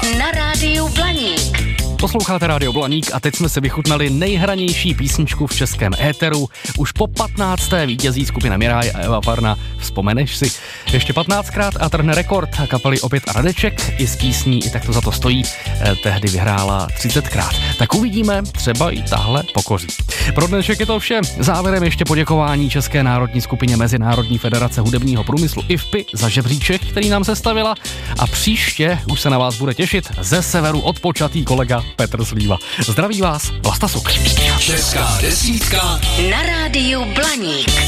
Na rádiu Blaník. Posloucháte Rádio Blaník a teď jsme si vychutnali nejhranější písničku v českém éteru. Už po 15. vítězí skupina Miraj a Eva Farna. Vzpomeneš si? Ještě 15krát a trhne rekord kapely Opět a Radeček. I s písní I tak to za to stojí. Tehdy vyhrála 30krát. Tak uvidíme, třeba i tahle pokoří. Pro dnešek je to vše. Závěrem ještě poděkování České národní skupině Mezinárodní federace hudebního průmyslu IFPI za žebříček, který nám sestavila. A příště už se na vás bude těšit ze severu odpočatý kolega Petr Slíva. Zdraví vás, Vlasta Suk. Česká desítka Na rádiu Blaník.